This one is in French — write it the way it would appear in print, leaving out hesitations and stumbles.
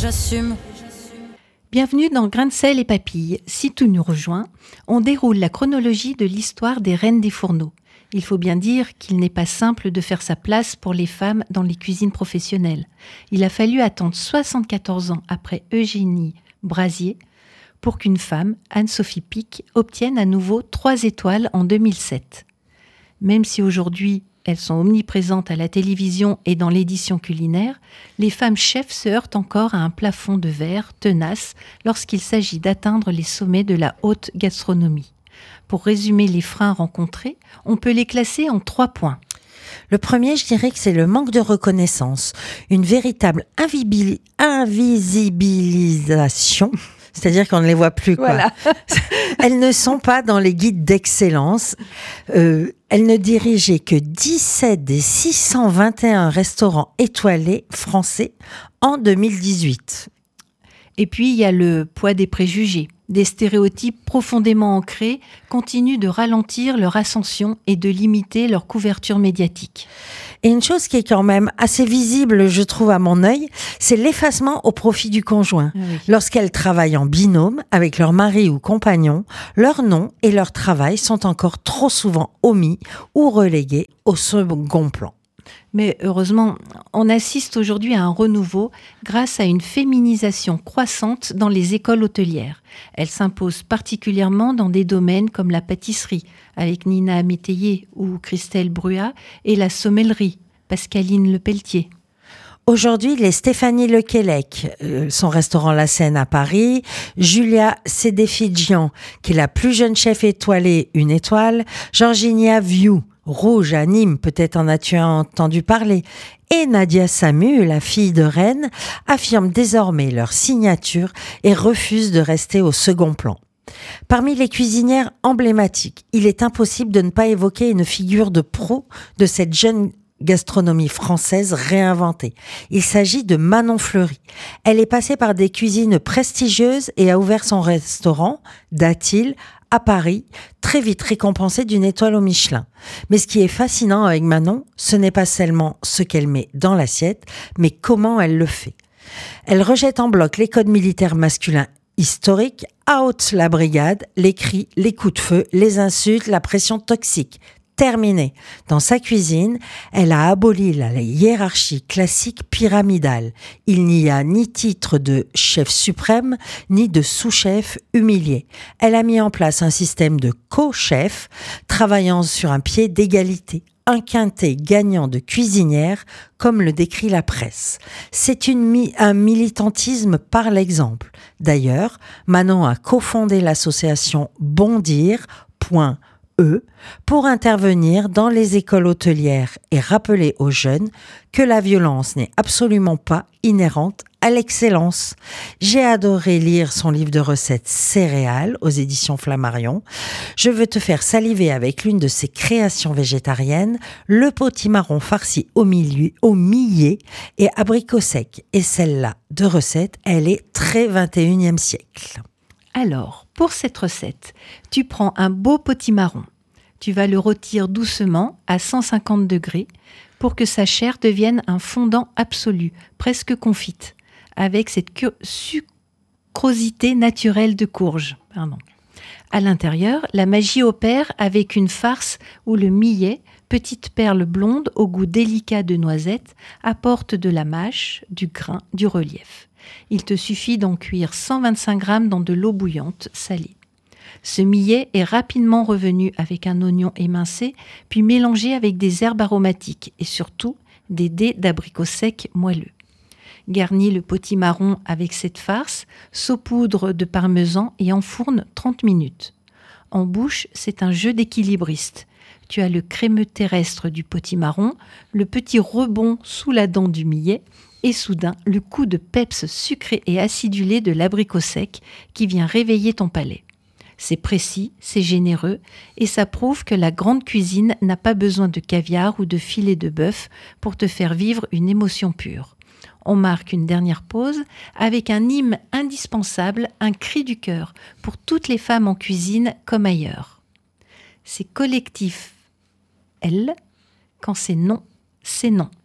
j'assume. Bienvenue dans Grains de sel et papilles. Si tout nous rejoint, on déroule la chronologie de l'histoire des reines des fourneaux. Il faut bien dire qu'il n'est pas simple de faire sa place pour les femmes dans les cuisines professionnelles. Il a fallu attendre 74 ans après Eugénie Brazier pour qu'une femme, Anne-Sophie Pic, obtienne à nouveau 3 étoiles en 2007. Même si aujourd'hui elles sont omniprésentes à la télévision et dans l'édition culinaire, les femmes chefs se heurtent encore à un plafond de verre tenace lorsqu'il s'agit d'atteindre les sommets de la haute gastronomie. Pour résumer les freins rencontrés, on peut les classer en 3 points. Le premier, je dirais que c'est le manque de reconnaissance, une véritable invisibilisation. C'est-à-dire qu'on ne les voit plus, quoi. Voilà. Elles ne sont pas dans les guides d'excellence. Elles ne dirigeaient que 17 des 621 restaurants étoilés français en 2018. Et puis, il y a le poids des préjugés. Des stéréotypes profondément ancrés continuent de ralentir leur ascension et de limiter leur couverture médiatique. Et une chose qui est quand même assez visible, je trouve, à mon œil, c'est l'effacement au profit du conjoint. Oui. Lorsqu'elles travaillent en binôme avec leur mari ou compagnon, leur nom et leur travail sont encore trop souvent omis ou relégués au second plan. Mais heureusement, on assiste aujourd'hui à un renouveau grâce à une féminisation croissante dans les écoles hôtelières. Elle s'impose particulièrement dans des domaines comme la pâtisserie, avec Nina Métayer ou Christelle Bruat, et la sommellerie, Pascaline Lepelletier. Aujourd'hui, les Stéphanie Lequelec, son restaurant La Seine à Paris, Julia Sédéfidjian, qui est la plus jeune chef étoilée, 1 étoile, Georgina Viu, Rouge à Nîmes, peut-être en as-tu entendu parler, et Nadia Samu, la fille de reine, affirment désormais leur signature et refusent de rester au second plan. Parmi les cuisinières emblématiques, il est impossible de ne pas évoquer une figure de proue de cette jeune gastronomie française réinventée. Il s'agit de Manon Fleury. Elle est passée par des cuisines prestigieuses et a ouvert son restaurant, Datil, à Paris, très vite récompensé d'1 étoile au Michelin. Mais ce qui est fascinant avec Manon, ce n'est pas seulement ce qu'elle met dans l'assiette, mais comment elle le fait. Elle rejette en bloc les codes militaires masculins historiques, out la brigade, les cris, les coups de feu, les insultes, la pression toxique. Terminé. Dans sa cuisine, elle a aboli la hiérarchie classique pyramidale. Il n'y a ni titre de chef suprême, ni de sous-chef humilié. Elle a mis en place un système de co-chef, travaillant sur un pied d'égalité. Un quintet gagnant de cuisinière, comme le décrit la presse. C'est un militantisme par l'exemple. D'ailleurs, Manon a cofondé l'association Bondir.e pour intervenir dans les écoles hôtelières et rappeler aux jeunes que la violence n'est absolument pas inhérente à l'excellence. J'ai adoré lire son livre de recettes Céréales aux éditions Flammarion. Je veux te faire saliver avec l'une de ses créations végétariennes, le potimarron farci au millet et abricot sec. Et celle-là de recette, elle est très 21e siècle. Alors, pour cette recette, tu prends un beau potimarron. Tu vas le rôtir doucement à 150 degrés pour que sa chair devienne un fondant absolu, presque confite, avec cette sucrosité naturelle de courge. À l'intérieur, la magie opère avec une farce où le millet, petite perle blonde au goût délicat de noisette, apporte de la mâche, du grain, du relief. Il te suffit d'en cuire 125 grammes dans de l'eau bouillante, salée. Ce millet est rapidement revenu avec un oignon émincé, puis mélangé avec des herbes aromatiques et surtout des dés d'abricots secs moelleux. Garnis le potimarron avec cette farce, saupoudre de parmesan et enfourne 30 minutes. En bouche, c'est un jeu d'équilibriste. Tu as le crémeux terrestre du potimarron, le petit rebond sous la dent du millet et soudain le coup de peps sucré et acidulé de l'abricot sec qui vient réveiller ton palais. C'est précis, c'est généreux et ça prouve que la grande cuisine n'a pas besoin de caviar ou de filet de bœuf pour te faire vivre une émotion pure. On marque une dernière pause avec un hymne indispensable, un cri du cœur pour toutes les femmes en cuisine comme ailleurs. C'est collectif, elle, quand c'est non, c'est non.